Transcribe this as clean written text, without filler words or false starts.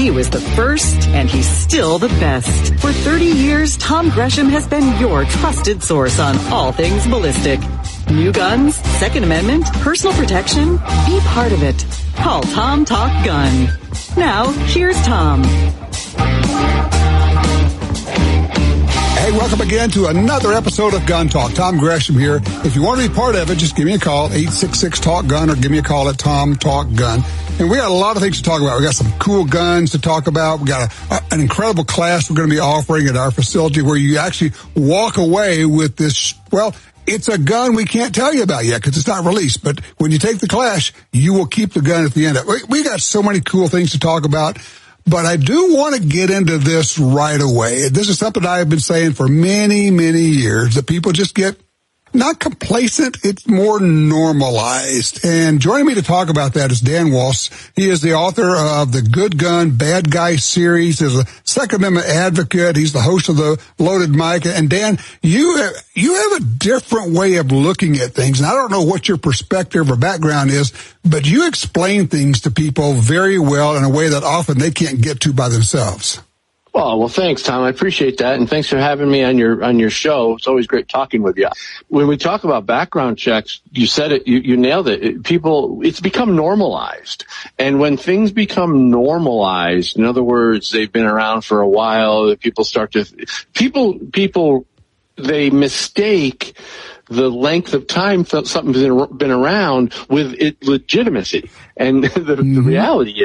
He was the first, and he's still the best. For 30 years, Tom Gresham has been your trusted source on all things ballistic. New guns, Second Amendment, personal protection. Be part of it. Call Tom Talk Gun. Now, here's Tom. Hey, welcome again to another episode of Gun Talk. Tom Gresham here. If you want to be part of it, just give me a call, 866-TALK-GUN, or give me a call at Tom Talk Gun. And we got a lot of things to talk about. We got some cool guns to talk about. We got an incredible class we're going to be offering at our facility where you actually walk away with this, well, it's a gun we can't tell you about yet because it's not released. But when you take the class, you will keep the gun at the end of it. We got so many cool things to talk about. But I do want to get into this right away. This is something I have been saying for many, many years, that people just get not complacent, it's more normalized. And joining me to talk about that is Dan Walsh. He is the author of the Good Gun, Bad Guy series. He's a Second Amendment advocate. He's the host of the Loaded Mic. And Dan, you have a different way of looking at things. And I don't know what your perspective or background is, but you explain things to people very well in a way that often they can't get to by themselves. Well, thanks, Tom. I appreciate that, and thanks for having me on your show. It's always great talking with you. When we talk about background checks, you said it, you nailed it. It's become normalized, and when things become normalized, in other words, they've been around for a while. People they mistake the length of time something's been around with it legitimacy, and the reality